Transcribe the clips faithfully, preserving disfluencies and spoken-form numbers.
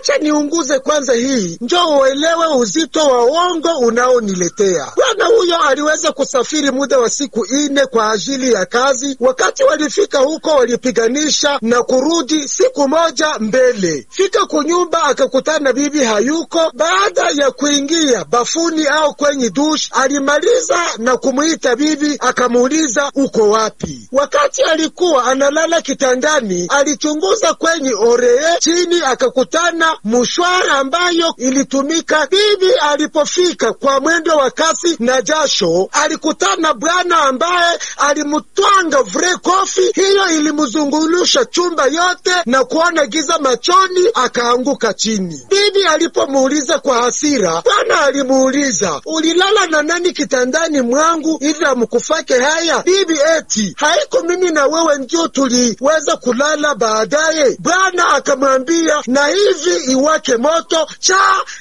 acha niunguze kwanza hii, njoo uelewe uzito wa uongo unaoniletea. Bwana huyo aliweza kusafiri muda wa siku ine kwa ajili ya kazi. Wakati walifika huko, walipiganisha na kurudi siku moja mbele. Fika kunyumba, akakutana bibi hayuko. Baada ya kuingia bafuni au kwenye dush, alimaliza na kumuita bibi, akamuuliza uko wapi. Wakati alikuwa analala kitandani, alichunguza kwenye oreye chini, akakutana mushwara ambayo ilitumika. Bibi alipofika kwa mwendo wa kasi na jasho, alikutana bwana ambaye alimutwanga vre kofi. Hiyo ilimuzungulusha chumba yote na kuona giza machoni, akaanguka chini. Bibi alipomuuliza kwa hasira, bwana alimuuliza, ulilala na nani kitandani mwangu ili amkufake haya? Bibi eti, haiko mimi na wewe ndio tuliweza kulala baadaye. Bwana akamwambia, na hivi iwake moto, cha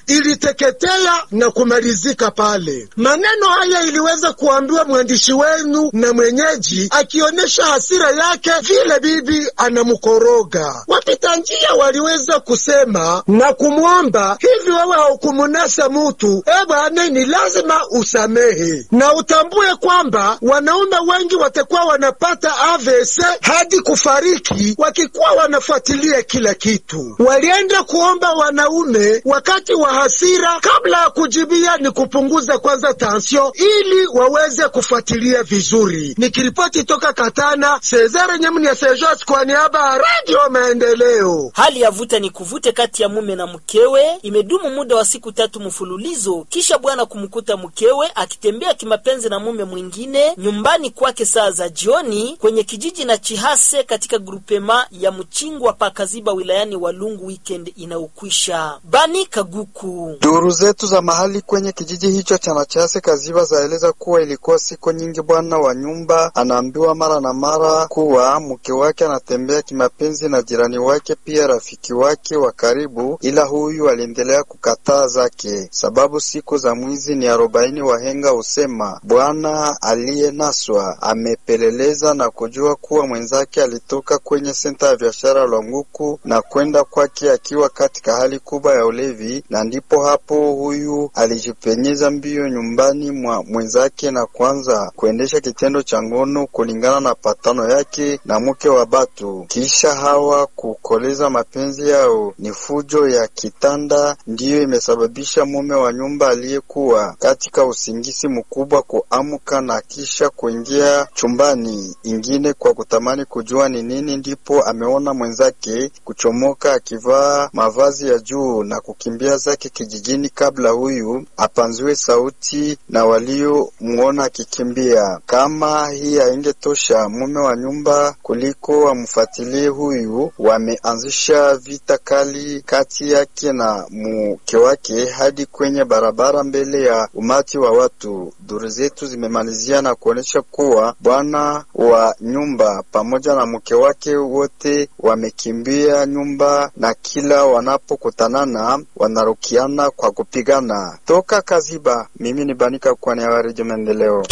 iliteketea na kumalizika pale. Maneno haya iliweza kuambiwa mwandishi wenu na mwenyeji, akionesha hasira yake vile bibi anamukoroga. Wapita njia waliweza kusema na kumwomba, hivi wewe haukumunasa mutu, e bwana, ni lazima usamehe na utambue kwamba wanaume wengi watakuwa wanapata A V C hadi kufariki wakikuwa wanafuatilia kila kitu. Walienda kuomba wanaume wakati wa hasira, kabla ya kujibia ni kupunguza kwanza tansio ili waweze kufuatilia vizuri. Nikiripoti toka Katana, Cesare Nyamuni ya Sejos kwa niaba ya Radio Maendeleo. Hali ya vuta ni kuvute kati ya mume na mkewe imedumu muda wa siku tatu mfululizo, kisha bwana kumkuta mkewe akitembea kimapenzi na mume mwingine nyumbani kwake saa za jioni kwenye kijiji na Chihase katika grupema ya Mchingwa Pakaziba wilayani Walungu. Weekend inaukwisha. Bani Kaguku. Duru zetu za mahali kwenye kijiji hicho cha Chihase Kaziba zaeleza kuwa ilikuwa siku nyingi bwana wa nyumba anaambiwa mara na mara kuwa mke wake anatembea kimapenzi na jirani wake, pia rafiki wake wa karibu, ila huyu aliendelea kukataa zake. Sababu siku za mwizi ni arobaini. Wahenga usema bwana aliyenaswa amepeleleza na kujua kuwa mwenzake alitoka kwenye senta ya biashara Lwanguku na kwenda kwake akiwa katika hali kubwa ya ulevi, na ndipo hapo huyu alijipenyeza mbio nyumbani mwa mwenzake na kuanza kuendesha kitendo cha ngono kulingana na patano yake na mke wa batu. Kisha hawa kukoleza mapenzi yao, ni fujo ya kitanda ndiyo imesababisha mume wa nyumba aliyekuwa katika usingisi mkubwa kuamuka na kisha kuingia chumbani ingine kwa kutamani kujua ni nini. Ndipo ameona mwenzake kuchomoka akivaa mavazi ya juu na kukimbia zake kijijini kabla huyu apanzue sauti na walio muona akikimbia. Kama hii haingetosha, mume wa nyumba kuliko amfuatilie huyu, wameanzisha vita kali kati yake na mke wake hadi kwenye barabara mbele ya umati wa watu. Duru zetu zimemalizia na kuonesha kuwa bwana wa nyumba pamoja na mke wake wote wamekimbia nyumba na kila wanapokutanana wanarukiana kwa kupigana. Toka Kaziba, mimi ni Banika kwa niaba ya Radio Maendeleo.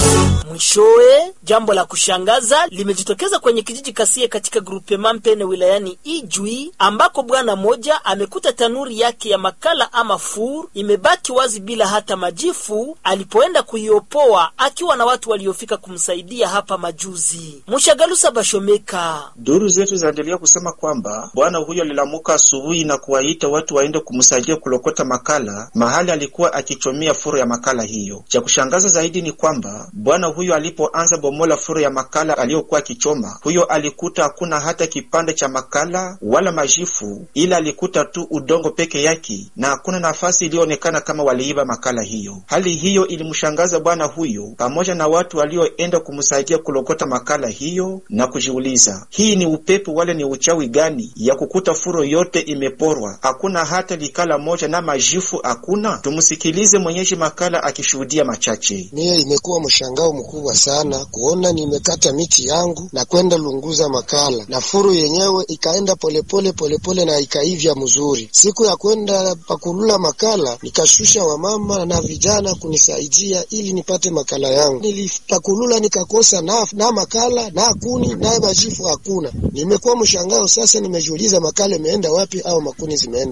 Mwishowe, jambo la kushangaza limejitokeza kwenye kijiji Kasie katika grupe Mampene wilayani Ijwi, ambako bwana moja amekuta tanuri yake ya makala ama fur imebaki wazi bila hata majifu alipoenda kuiopoa akiwa na watu waliofika kumsaidia hapa majuzi. Mshagalusa Bashomeka. Duru zetu zaendelea kusema kwamba bwana huyo alilamuka asubuhi na kuwaita watu waende kumsaidia kulokota makala mahali alikuwa akichomia furu ya makala hiyo. Cha kushangaza zaidi ni kwamba bwana huyo alipoanza bomola furu ya makala aliyokuwa akichoma, huyo alikuta hakuna hata kipande cha makala wala majifu, ila alikuta tu udongo peke yake na hakuna nafasi ilionekana kama waliiba makala hiyo. Hali hiyo ilimshangaza bwana huyo pamoja na watu walioenda kumsaidia kulokota makala hiyo na kujiuliza, hii ni upepo wale ni uchawi gani ya kukuta furo yote imeporwa, hakuna hata likala moja na majifu hakuna? Tumusikilize mwenyeji makala akishuhudia machache. Mie imekuwa mshangao mkubwa sana kuona nimekata miti yangu na kwenda lunguza makala na furu yenyewe ikaenda polepole polepole na ikaivya mzuri. Siku ya kwenda pakulula makala nikashusha wamama na vijana kunisaidia ili nipate makala yangu. Nilipakulula nikakosa na, na makala na kuni na majifu hakuna. Nimekuwa mshangao sasa, nimejiuliza makala imeenda wapi au makuni zimeenda